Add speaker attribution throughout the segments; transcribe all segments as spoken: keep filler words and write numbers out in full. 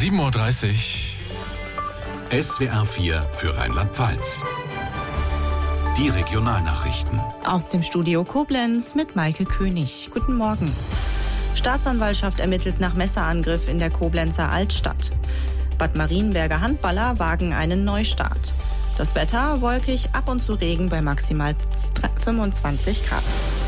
Speaker 1: sieben Uhr dreißig.
Speaker 2: S W R vier für Rheinland-Pfalz. Die Regionalnachrichten.
Speaker 3: Aus dem Studio Koblenz mit Maike König. Guten Morgen. Staatsanwaltschaft ermittelt nach Messerangriff in der Koblenzer Altstadt. Bad Marienberger Handballer wagen einen Neustart. Das Wetter wolkig, ab und zu Regen bei maximal fünfundzwanzig Grad.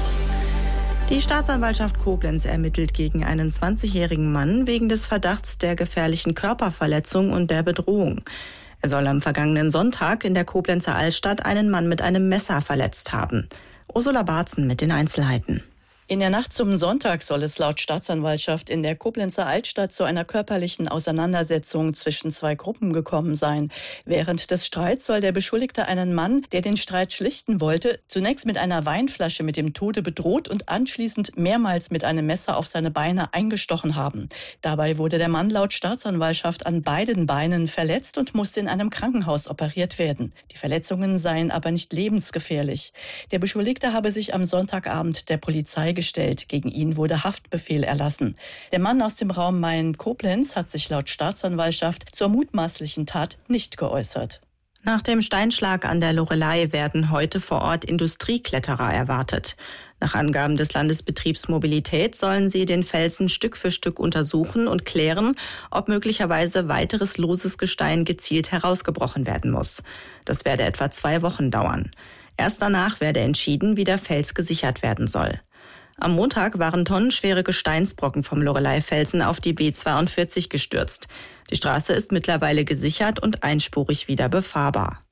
Speaker 3: Die Staatsanwaltschaft Koblenz ermittelt gegen einen zwanzigjährigen Mann wegen des Verdachts der gefährlichen Körperverletzung und der Bedrohung. Er soll am vergangenen Sonntag in der Koblenzer Altstadt einen Mann mit einem Messer verletzt haben. Ursula Barzen mit den Einzelheiten.
Speaker 4: In der Nacht zum Sonntag soll es laut Staatsanwaltschaft in der Koblenzer Altstadt zu einer körperlichen Auseinandersetzung zwischen zwei Gruppen gekommen sein. Während des Streits soll der Beschuldigte einen Mann, der den Streit schlichten wollte, zunächst mit einer Weinflasche mit dem Tode bedroht und anschließend mehrmals mit einem Messer auf seine Beine eingestochen haben. Dabei wurde der Mann laut Staatsanwaltschaft an beiden Beinen verletzt und musste in einem Krankenhaus operiert werden. Die Verletzungen seien aber nicht lebensgefährlich. Der Beschuldigte habe sich am Sonntagabend der Polizei gestellt. Gegen ihn wurde Haftbefehl erlassen. Der Mann aus dem Raum Main-Koblenz hat sich laut Staatsanwaltschaft zur mutmaßlichen Tat nicht geäußert.
Speaker 3: Nach dem Steinschlag an der Loreley werden heute vor Ort Industriekletterer erwartet. Nach Angaben des Landesbetriebs Mobilität sollen sie den Felsen Stück für Stück untersuchen und klären, ob möglicherweise weiteres loses Gestein gezielt herausgebrochen werden muss. Das werde etwa zwei Wochen dauern. Erst danach werde entschieden, wie der Fels gesichert werden soll. Am Montag waren tonnenschwere Gesteinsbrocken vom Loreley-Felsen auf die B zweiundvierzig gestürzt. Die Straße ist mittlerweile gesichert und einspurig wieder befahrbar.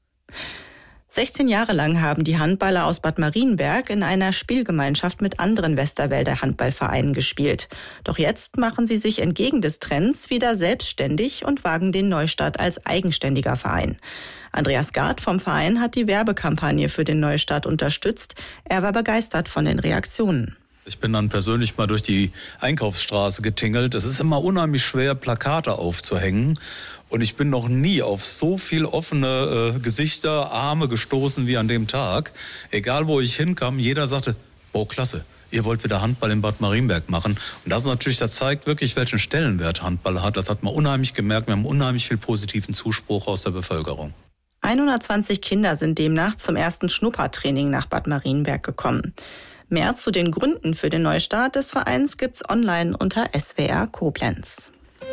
Speaker 3: sechzehn Jahre lang haben die Handballer aus Bad Marienberg in einer Spielgemeinschaft mit anderen Westerwälder Handballvereinen gespielt. Doch jetzt machen sie sich entgegen des Trends wieder selbstständig und wagen den Neustart als eigenständiger Verein. Andreas Gard vom Verein hat die Werbekampagne für den Neustart unterstützt. Er war begeistert von den Reaktionen.
Speaker 5: Ich bin dann persönlich mal durch die Einkaufsstraße getingelt. Es ist immer unheimlich schwer, Plakate aufzuhängen. Und ich bin noch nie auf so viel offene äh, Gesichter, Arme gestoßen wie an dem Tag. Egal, wo ich hinkam, jeder sagte, oh, klasse, ihr wollt wieder Handball in Bad Marienberg machen. Und das ist natürlich, das zeigt wirklich, welchen Stellenwert Handball hat. Das hat man unheimlich gemerkt. Wir haben unheimlich viel positiven Zuspruch aus der Bevölkerung.
Speaker 3: hundertzwanzig Kinder sind demnach zum ersten Schnuppertraining nach Bad Marienberg gekommen. Mehr zu den Gründen für den Neustart des Vereins gibt's online unter S W R Koblenz.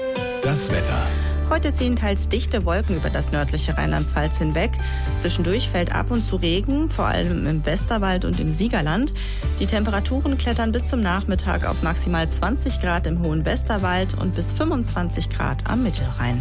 Speaker 2: Das Wetter.
Speaker 3: Heute ziehen teils dichte Wolken über das nördliche Rheinland-Pfalz hinweg. Zwischendurch fällt ab und zu Regen, vor allem im Westerwald und im Siegerland. Die Temperaturen klettern bis zum Nachmittag auf maximal zwanzig Grad im hohen Westerwald und bis fünfundzwanzig Grad am Mittelrhein.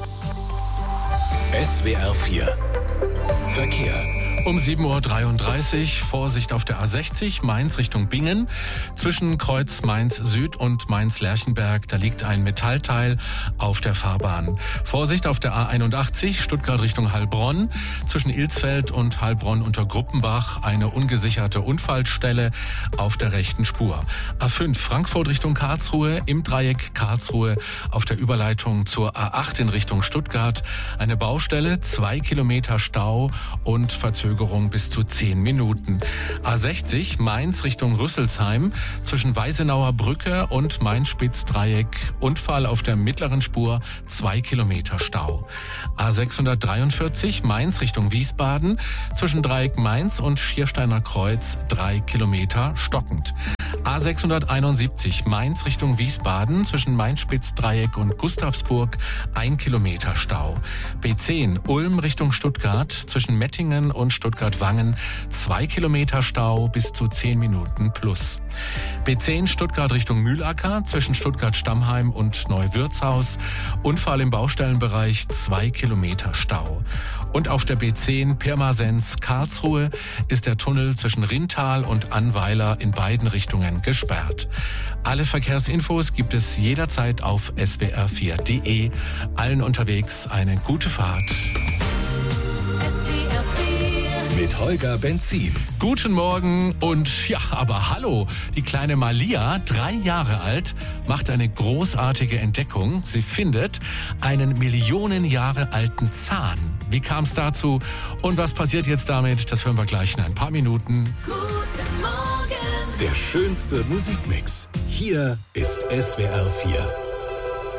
Speaker 2: S W R vier. Verkehr.
Speaker 1: Um sieben Uhr dreiunddreißig, Vorsicht auf der A sechzig, Mainz Richtung Bingen. Zwischen Kreuz Mainz Süd und Mainz Lerchenberg, da liegt ein Metallteil auf der Fahrbahn. Vorsicht auf der A einundachtzig, Stuttgart Richtung Heilbronn. Zwischen Ilsfeld und Heilbronn unter Gruppenbach eine ungesicherte Unfallstelle auf der rechten Spur. A fünf, Frankfurt Richtung Karlsruhe, im Dreieck Karlsruhe auf der Überleitung zur A acht in Richtung Stuttgart. Eine Baustelle, zwei Kilometer Stau und Verzögerung bis zu zehn Minuten. A sechzig, Mainz Richtung Rüsselsheim, zwischen Weisenauer Brücke und Main-Spitz-Dreieck, Unfall auf der mittleren Spur, zwei Kilometer Stau. A sechshundertdreiundvierzig, Mainz Richtung Wiesbaden, zwischen Dreieck Mainz und Schiersteiner Kreuz, drei Kilometer stockend. A sechshunderteinundsiebzig, Mainz Richtung Wiesbaden, zwischen Main-Spitz-Dreieck und Gustavsburg, ein Kilometer Stau. B zehn, Ulm Richtung Stuttgart, zwischen Mettingen und Stuttgart-Wangen, zwei Kilometer Stau bis zu zehn Minuten plus. B zehn Stuttgart Richtung Mühlacker, zwischen Stuttgart-Stammheim und Neuwirtshaus, Unfall im Baustellenbereich, zwei Kilometer Stau. Und auf der B zehn Pirmasens-Karlsruhe ist der Tunnel zwischen Rintal und Annweiler in beiden Richtungen gesperrt. Alle Verkehrsinfos gibt es jederzeit auf S W R vier Punkt de. Allen unterwegs eine gute Fahrt.
Speaker 2: Mit Holger Benzin.
Speaker 1: Guten Morgen und ja, aber hallo. Die kleine Malia, drei Jahre alt, macht eine großartige Entdeckung. Sie findet einen Millionen Jahre alten Zahn. Wie kam es dazu und was passiert jetzt damit? Das hören wir gleich in ein paar Minuten.
Speaker 2: Guten Morgen. Der schönste Musikmix. Hier ist S W R vier.